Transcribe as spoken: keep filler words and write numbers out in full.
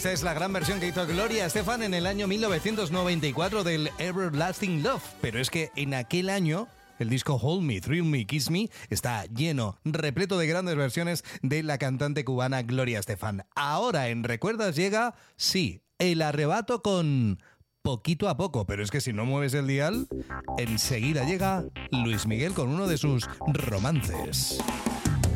Esta es la gran versión que hizo Gloria Estefan en el año mil novecientos noventa y cuatro del Everlasting Love. Pero es que en aquel año el disco Hold Me, Thrill Me, Kiss Me está lleno, repleto de grandes versiones de la cantante cubana Gloria Estefan. Ahora en Recuerdas llega, sí, el arrebato con Poquito a Poco. Pero es que si no mueves el dial, enseguida llega Luis Miguel con uno de sus romances.